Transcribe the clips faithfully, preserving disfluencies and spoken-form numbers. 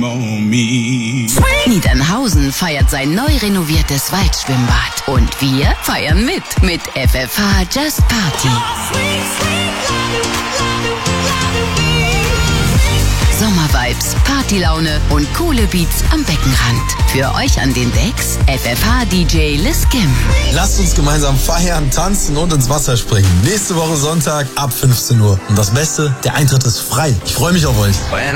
Niedernhausen feiert sein neu renoviertes Waldschwimmbad. Und wir feiern mit, mit F F H Just Party. Sommervibes, Partylaune und coole Beats am Beckenrand. Für euch an den Decks F F H D J Liz Kim. Lasst uns gemeinsam feiern, tanzen und ins Wasser springen. Nächste Woche Sonntag ab fünfzehn Uhr. Und das Beste, der Eintritt ist frei. Ich freue mich auf euch.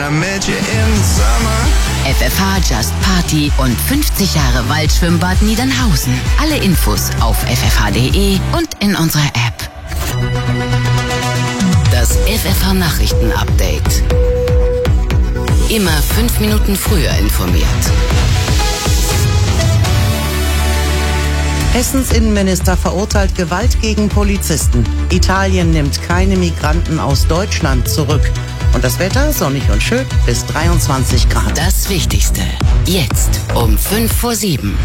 F F H Just Party und fünfzig Jahre Waldschwimmbad Niedernhausen. Alle Infos auf f f h punkt d e und in unserer App. Das F F H Nachrichten Update. Immer fünf Minuten früher informiert. Hessens Innenminister verurteilt Gewalt gegen Polizisten. Italien nimmt keine Migranten aus Deutschland zurück. Und das Wetter sonnig und schön bis dreiundzwanzig Grad. Das Wichtigste. Jetzt um fünf vor sieben.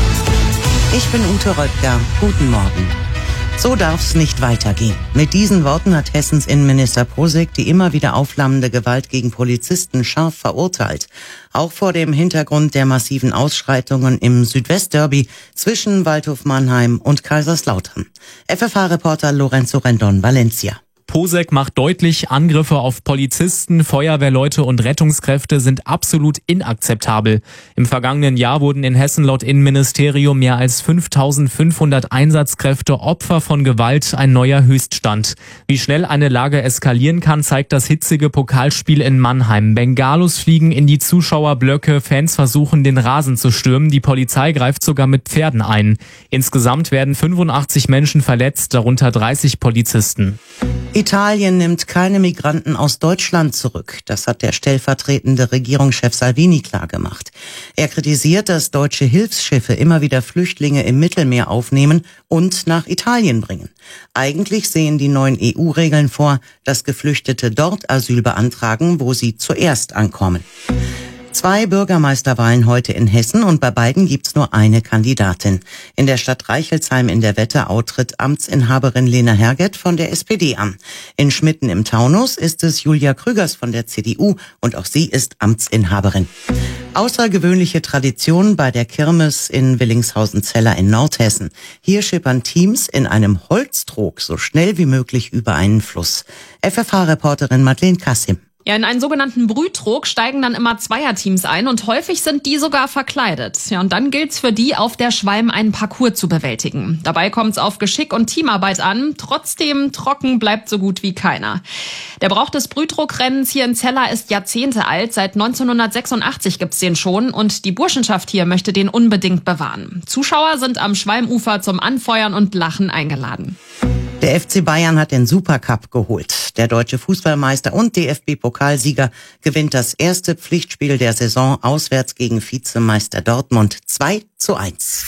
Ich bin Ute Röttger. Guten Morgen. So darf's nicht weitergehen. Mit diesen Worten hat Hessens Innenminister Posek die immer wieder aufflammende Gewalt gegen Polizisten scharf verurteilt. Auch vor dem Hintergrund der massiven Ausschreitungen im Südwestderby zwischen Waldhof Mannheim und Kaiserslautern. F F H-Reporter Lorenzo Rendon, Valencia. Posek macht deutlich, Angriffe auf Polizisten, Feuerwehrleute und Rettungskräfte sind absolut inakzeptabel. Im vergangenen Jahr wurden in Hessen laut Innenministerium mehr als fünftausendfünfhundert Einsatzkräfte Opfer von Gewalt, ein neuer Höchststand. Wie schnell eine Lage eskalieren kann, zeigt das hitzige Pokalspiel in Mannheim. Bengalos fliegen in die Zuschauerblöcke, Fans versuchen den Rasen zu stürmen, die Polizei greift sogar mit Pferden ein. Insgesamt werden fünfundachtzig Menschen verletzt, darunter dreißig Polizisten. Italien nimmt keine Migranten aus Deutschland zurück. Das hat der stellvertretende Regierungschef Salvini klargemacht. Er kritisiert, dass deutsche Hilfsschiffe immer wieder Flüchtlinge im Mittelmeer aufnehmen und nach Italien bringen. Eigentlich sehen die neuen E U-Regeln vor, dass Geflüchtete dort Asyl beantragen, wo sie zuerst ankommen. Zwei Bürgermeisterwahlen heute in Hessen und bei beiden gibt's nur eine Kandidatin. In der Stadt Reichelsheim in der Wetterau tritt Amtsinhaberin Lena Herget von der S P D an. In Schmitten im Taunus ist es Julia Krügers von der C D U und auch sie ist Amtsinhaberin. Außergewöhnliche Tradition bei der Kirmes in Willingshausen-Zeller in Nordhessen. Hier schippern Teams in einem Holztrog so schnell wie möglich über einen Fluss. F F H-Reporterin Madeleine Kassim. Ja, in einen sogenannten Brühtrog steigen dann immer Zweierteams ein und häufig sind die sogar verkleidet. Ja, und dann gilt's für die, auf der Schwalm einen Parcours zu bewältigen. Dabei kommt's auf Geschick und Teamarbeit an. Trotzdem, trocken bleibt so gut wie keiner. Der Brauch des Brühtrogrennens hier in Zeller ist Jahrzehnte alt. Seit neunzehnhundertsechsundachtzig gibt's den schon und die Burschenschaft hier möchte den unbedingt bewahren. Zuschauer sind am Schwalmufer zum Anfeuern und Lachen eingeladen. Der F C Bayern hat den Supercup geholt. Der deutsche Fußballmeister und D F B-Pokalsieger gewinnt das erste Pflichtspiel der Saison auswärts gegen Vizemeister Dortmund zwei zu eins.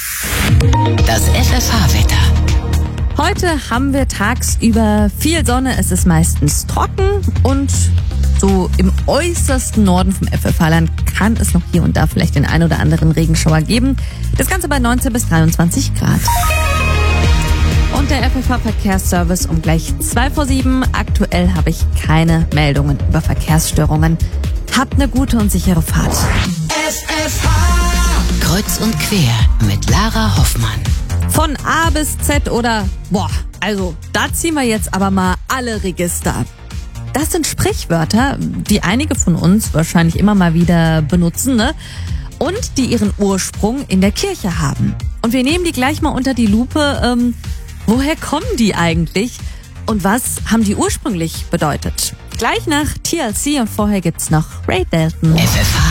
Das F F H-Wetter. Heute haben wir tagsüber viel Sonne, es ist meistens trocken und so im äußersten Norden vom F F H-Land kann es noch hier und da vielleicht den ein oder anderen Regenschauer geben. Das Ganze bei neunzehn bis dreiundzwanzig Grad. Und der F F H-Verkehrsservice um gleich zwei vor sieben. Aktuell habe ich keine Meldungen über Verkehrsstörungen. Habt eine gute und sichere Fahrt. F F H Kreuz und quer mit Lara Hoffmann. Von A bis Z oder, boah, also da ziehen wir jetzt aber mal alle Register ab. Das sind Sprichwörter, die einige von uns wahrscheinlich immer mal wieder benutzen, ne? Und die ihren Ursprung in der Kirche haben. Und wir nehmen die gleich mal unter die Lupe. Ähm, woher kommen die eigentlich? Und was haben die ursprünglich bedeutet? Gleich nach T L C und vorher gibt's noch Ray Dalton. F F H